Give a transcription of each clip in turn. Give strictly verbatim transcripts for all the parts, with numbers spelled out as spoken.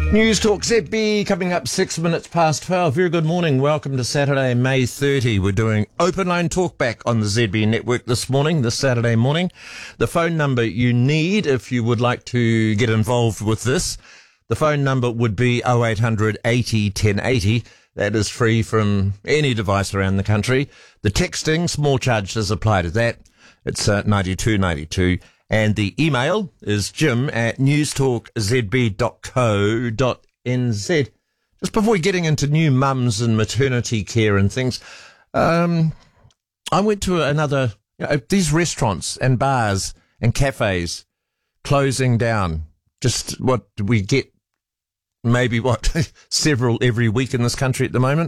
News Talk Z B coming up six minutes past twelve. Very good morning. Welcome to Saturday, May thirtieth. We're doing open line talkback on the Z B network this morning, this Saturday morning. The phone number you need if you would like to get involved with this, the phone number would be oh eight hundred eighty ten eighty. That is free from any device around the country. The texting, small charges apply to that. It's uh, ninety-two ninety-two. And the email is jim at newstalkzb dot co dot n z. Just before getting into new mums and maternity care and things, um, I went to another, you know, these restaurants and bars and cafes closing down. Just what we get, maybe what, several every week in this country at the moment.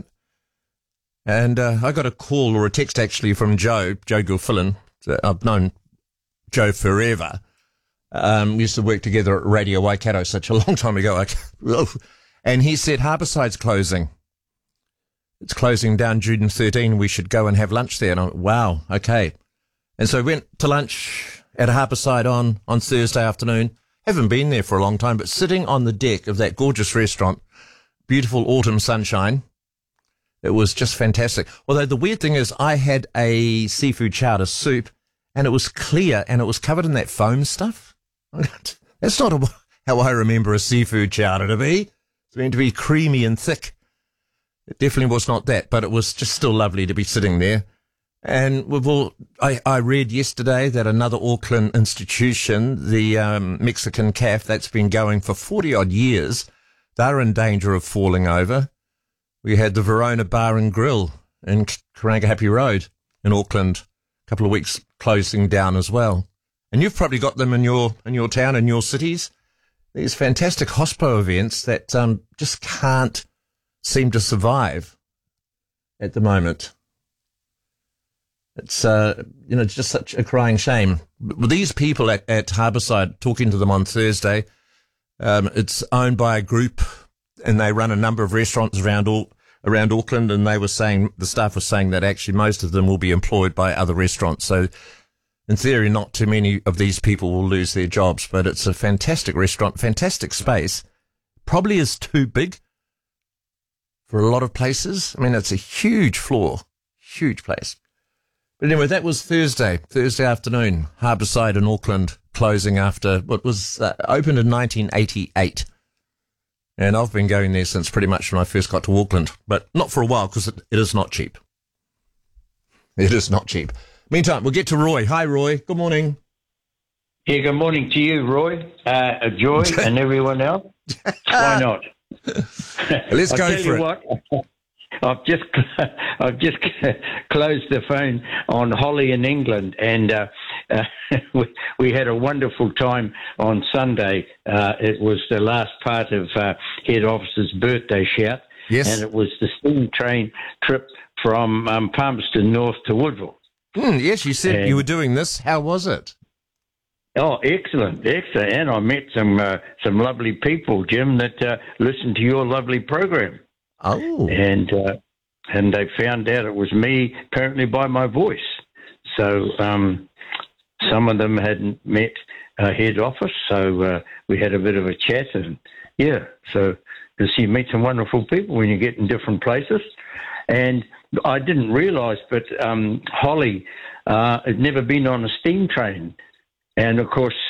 And uh, I got a call or a text actually from Joe, Joe Gilfillan. I've known Joe forever. Um, we used to work together at Radio Waikato such a long time ago. And he said, Harbourside's closing. It's closing down June thirteenth. We should go and have lunch there. And I went, wow, okay. And so we went to lunch at Harborside on, on Thursday afternoon. Haven't been there for a long time, but sitting on the deck of that gorgeous restaurant, beautiful autumn sunshine. It was just fantastic. Although the weird thing is I had a seafood chowder soup, and it was clear, and it was covered in that foam stuff. That's not a, how I remember a seafood chowder to be. It's meant to be creamy and thick. It definitely was not that, but it was just still lovely to be sitting there. And we've all, I, I read yesterday that another Auckland institution, the um, Mexican C A F, that's been going for forty-odd years, they're in danger of falling over. We had the Verona Bar and Grill in Karangahape Road in Auckland, a couple of weeks closing down as well. And you've probably got them in your in your town, in your cities. These fantastic hospo events that um, just can't seem to survive at the moment. It's uh, you know, just such a crying shame. These people at, at Harborside, talking to them on Thursday, um, it's owned by a group, and they run a number of restaurants around all. around Auckland, and they were saying, the staff was saying that actually most of them will be employed by other restaurants. So in theory, not too many of these people will lose their jobs, but it's a fantastic restaurant, fantastic space. Probably is too big for a lot of places. I mean, it's a huge floor, huge place. But anyway, that was Thursday, Thursday afternoon, Harborside in Auckland closing after what was uh, opened in nineteen eighty-eight. And I've been going there since pretty much when I first got to Auckland, but not for a while because it, it is not cheap. It is not cheap. Meantime, we'll get to Roy. Hi, Roy. Good morning. Yeah, good morning to you, Roy, uh, Joy, and everyone else. Why not? Let's go tell for you it. What, I've just I've just closed the phone on Holly in England, and uh, uh, we, we had a wonderful time on Sunday. Uh, it was the last part of uh, head office's birthday shout, yes, and it was the steam train trip from um, Palmerston North to Woodville. Mm, yes, you said and, you were doing this. How was it? Oh, excellent, excellent, and I met some uh, some lovely people, Jim, that uh, listened to your lovely program. Oh, and uh, and they found out it was me, apparently by my voice. So um, some of them hadn't met uh, head office, so uh, we had a bit of a chat, and yeah, so because you meet some wonderful people when you get in different places. And I didn't realise, but um, Holly uh, had never been on a steam train, and of course